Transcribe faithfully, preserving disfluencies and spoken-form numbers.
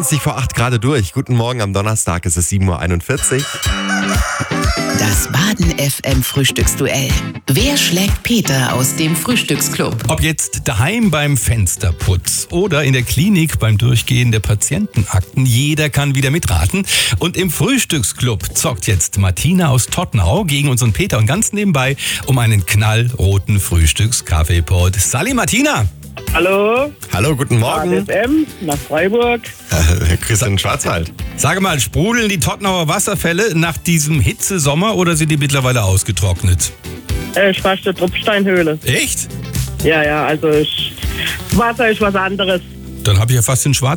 zwanzig vor acht gerade durch. Guten Morgen am Donnerstag, es ist sieben Uhr einundvierzig. Das Baden F M Frühstücksduell. Wer schlägt Peter aus dem Frühstücksclub? Ob jetzt daheim beim Fensterputz oder in der Klinik beim Durchgehen der Patientenakten, jeder kann wieder mitraten. Und im Frühstücksclub zockt jetzt Martina aus Tottenau gegen unseren Peter und ganz nebenbei um einen knallroten Frühstückskaffeepot. Sali Martina! Hallo, Hallo, guten Morgen. F M nach Freiburg. Äh, Christian Schwarzwald. Sage mal, sprudeln die Tottenauer Wasserfälle nach diesem Hitzesommer oder sind die mittlerweile ausgetrocknet? Äh, Schwarze Tropfsteinhöhle. Echt? Ja, ja, also ich, Wasser ist was anderes. Dann habe ich ja fast den Schwarz